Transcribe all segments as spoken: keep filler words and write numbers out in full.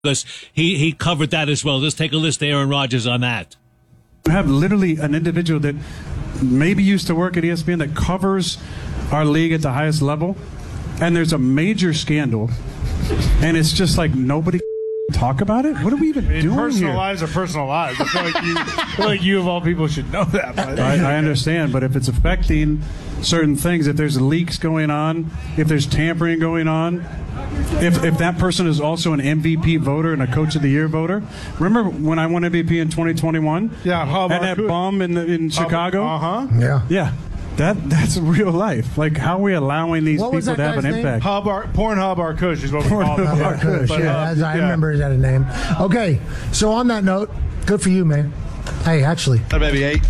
because he, he covered that as well. Let's take a list of Aaron Rodgers on that. I have literally an individual that maybe used to work at E S P N that covers our league at the highest level, and there's a major scandal, and it's just like nobody talk about it. What are we even I mean, doing personal here? lives are personal lives. I feel like you, I feel like you of all people should know that. But. I, I understand, but if it's affecting certain things, if there's leaks going on, if there's tampering going on, if if that person is also an M V P voter and a Coach of the Year voter, remember when I won M V P in twenty twenty-one? Yeah, how about and that bum in the, in Chicago? Uh huh. Yeah. Yeah. That that's real life. Like, how are we allowing these What was people to that have an guy's name? impact? Hub Ar- Pornhub Arkush is what we call it. Pornhub Arkush, But, yeah, uh, as I yeah. remember that a name. Okay, so on that note, good for you, man. Hey, actually, Maybe eight.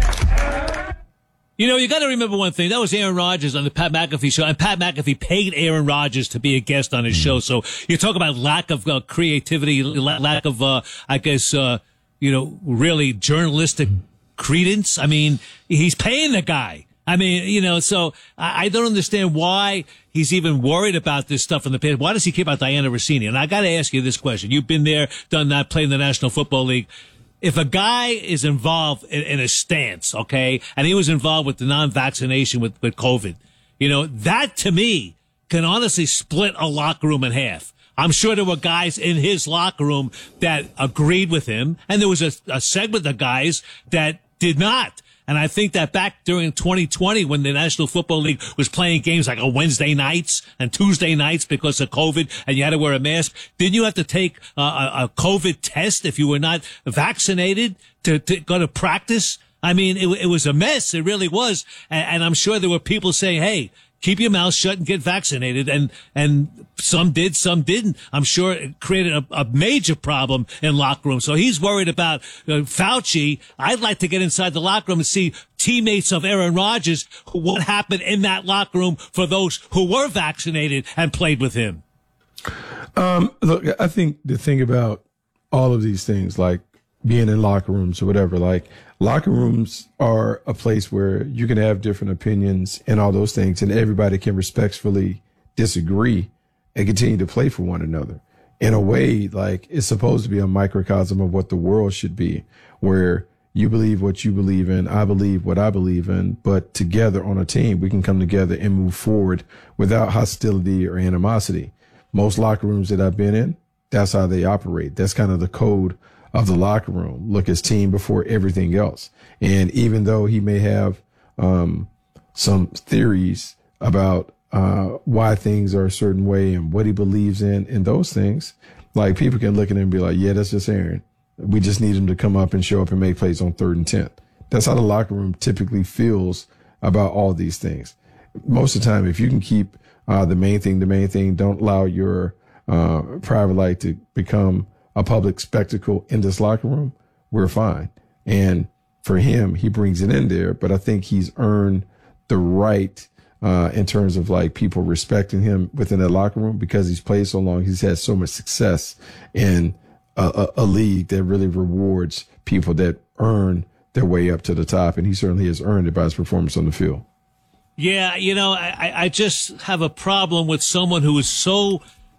You know, you got to remember one thing. That was Aaron Rodgers on the Pat McAfee show, and Pat McAfee paid Aaron Rodgers to be a guest on his show. So you talk about lack of uh, creativity, la- lack of, uh, I guess, uh, you know, really journalistic credence. I mean, he's paying the guy. I mean, you know, so I, I don't understand why he's even worried about this stuff in the past. Why does he care about Diana Rossini? And I got to ask you this question. You've been there, done that, played in the National Football League. If a guy is involved in, in a stance, okay, and he was involved with the non-vaccination with, with COVID, you know, that to me can honestly split a locker room in half. I'm sure there were guys in his locker room that agreed with him, and there was a, a segment of guys that did not. And I think that back during twenty twenty, when the National Football League was playing games like on Wednesday nights and Tuesday nights because of COVID, and you had to wear a mask, didn't you have to take a, a, a COVID test if you were not vaccinated to, to go to practice? I mean, it, it was a mess. It really was. And, and I'm sure there were people saying, hey, keep your mouth shut and get vaccinated. And, and some did, some didn't. I'm sure it created a, a major problem in locker rooms. So he's worried about uh, Fauci. I'd like to get inside the locker room and see teammates of Aaron Rodgers, what happened in that locker room for those who were vaccinated and played with him. Um, look, I think the thing about all of these things, like being in locker rooms or whatever, like locker rooms are a place where you can have different opinions and all those things, and everybody can respectfully disagree and continue to play for one another. In a way, like it's supposed to be a microcosm of what the world should be, where you believe what you believe in, I believe what I believe in, but together on a team, we can come together and move forward without hostility or animosity. Most locker rooms that I've been in, that's how they operate. That's kind of the code of the locker room. Look as team before everything else. And even though he may have um, some theories about uh, why things are a certain way and what he believes in and those things, like people can look at him and be like, yeah, that's just Aaron. We just need him to come up and show up and make plays on third and ten. That's how the locker room typically feels about all these things. Most of the time, if you can keep uh, the main thing, the main thing, don't allow your uh, private life to become a public spectacle in this locker room, we're fine. And for him, he brings it in there, but I think he's earned the right uh, in terms of like people respecting him within the locker room because he's played so long. He's had so much success in a, a, a league that really rewards people that earn their way up to the top. And he certainly has earned it by his performance on the field. Yeah, you know, I, I just have a problem with someone who is so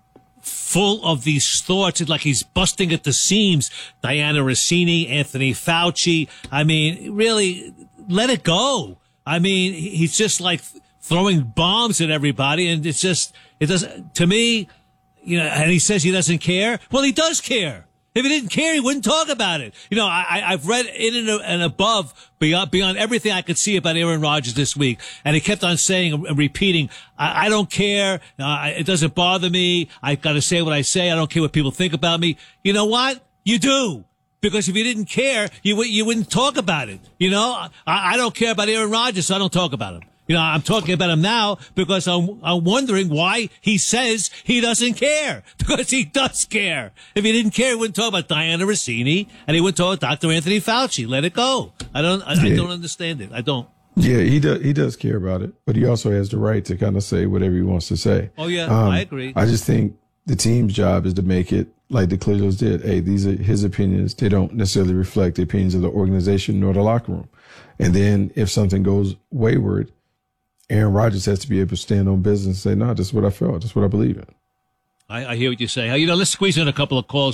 full of these thoughts. It's like he's busting at the seams. Diana Rossini, Anthony Fauci. I mean, really, let it go. I mean, he's just like throwing bombs at everybody. And it's just, it doesn't, to me, you know, and he says he doesn't care. Well, he does care. If he didn't care, he wouldn't talk about it. You know, I, I've read in and above, beyond, beyond everything I could see about Aaron Rodgers this week. And he kept on saying and repeating, I, I don't care. Uh, it doesn't bother me. I got to say what I say. I don't care what people think about me. You know what? You do. Because if you didn't care, you, you wouldn't talk about it. You know, I, I don't care about Aaron Rodgers, so I don't talk about him. You know, I'm talking about him now because I'm, I'm wondering why he says he doesn't care. Because he does care. If he didn't care, he wouldn't talk about Diana Rossini and he wouldn't talk about Doctor Anthony Fauci. Let it go. I don't, I, yeah. I don't understand it. I don't. Yeah, he does, he does care about it, but he also has the right to kind of say whatever he wants to say. Oh, yeah, um, I agree. I just think the team's job is to make it like the Clippers did. Hey, these are his opinions. They don't necessarily reflect the opinions of the organization nor the locker room. And then if something goes wayward, Aaron Rodgers has to be able to stand on business and say, no, this is what I felt. This is what I believe in. I, I hear what you say. You know, let's squeeze in a couple of calls.